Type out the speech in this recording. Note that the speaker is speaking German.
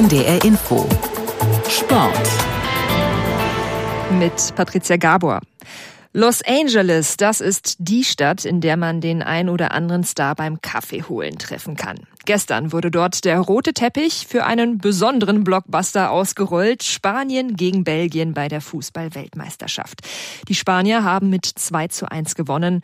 NDR Info Sport mit Patricia Gabor. Los Angeles, das ist die Stadt, in der man den ein oder anderen Star beim Kaffee holen treffen kann. Gestern wurde dort der rote Teppich für einen besonderen Blockbuster ausgerollt. Spanien gegen Belgien bei der Fußball-Weltmeisterschaft. Die Spanier haben mit 2:1 gewonnen